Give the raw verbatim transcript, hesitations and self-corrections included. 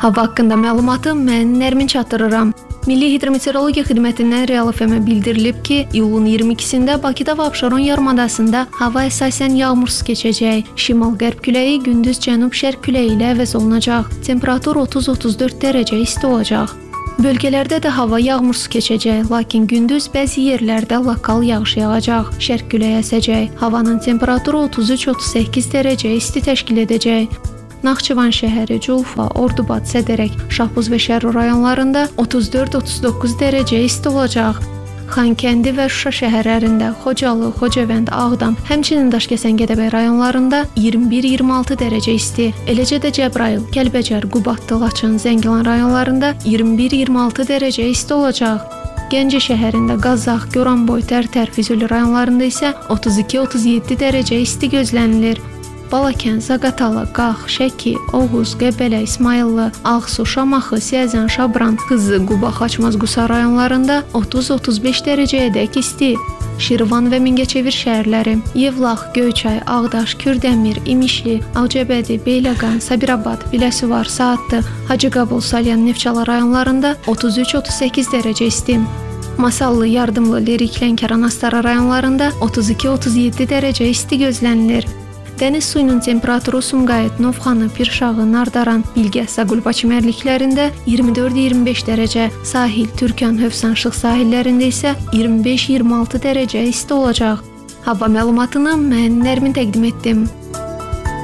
Hava haqqında məlumatı mən Nərmin çatdırıram. Milli Hidrometeorologiya Xidmətindən Real F M-ə bildirilib ki, iyulun iyirmi ikisində Bakıda və Abşeron yarımadasında hava əsasən yağmursuz keçəcək. Şimal-qərb küləyi gündüz cənub-şərq küləyi ilə əvəz olunacaq. Temperatur otuz otuz dörd dərəcə isti olacaq. Bölgələrdə də hava yağmursuz keçəcək, lakin gündüz bəzi yerlərdə lokal yağış yağacaq. Şərq küləyi əsəcək. Havanın temperaturu otuz üç otuz səkkiz dərəcə isti təşkil edəcək. Naxçıvan şəhəri, Culfa, Ordubad, Sədərək, Şahbuz və Şərur rayonlarında otuz dörd otuz doqquz dərəcə isti olacaq. Xankəndi və Şuşa şəhərlərində, Xocalı, Xocavənd, Ağdam, həmçinin Daşkəsən, Gədəbəy rayonlarında iyirmi bir iyirmi altı dərəcə isti. Eləcə də Cəbrayıl, Kəlbəcər, Qubadlı, Laçın, Zəngilan rayonlarında iyirmi bir iyirmi altı dərəcə isti olacaq. Gəncə şəhərində, Qazax, Goranboy, Tərtər, Füzuli rayonlarında isə otuz iki otuz yeddi dərəcə isti gözlənilir. Balakən, Zaqatala, Qax, Şəki, Oğuz, Qəbələ, İsmayıllı, Ağsu, Şamaxı, Siyəzən, Şabran, Qızı, Quba, Xaçmaz, Qusa rayonlarında otuz otuz beş dərəcəyədək isti. Şirvan və Mingəçevir şəhərləri, Yevlax, Göyçay, Ağdaş, Kürdəmir, İmişli, Ağcabədi, Beyləqan, Sabirabad, Biləsuvar, Saatlı, Hacıqabul, Salyan, Neftçala rayonlarında otuz üç otuz səkkiz dərəcə isti. Masallı, Yardımlı, Lerik, Lənkəran, Astara rayonlarında otuz iki otuz yeddi dərəcə isti gözlənilir. Dəniz suyunun temperaturu Sumqayıt, Novxanı, Pirşağı, Nardaran, Bilgə, Saqulba çimərliklərində iyirmi dörd iyirmi beş dərəcə, sahil, Türkan, Hövsan, Şıq sahillərində isə iyirmi beş iyirmi altı dərəcə isti olacaq. Hava məlumatını mən Nərmin təqdim etdim.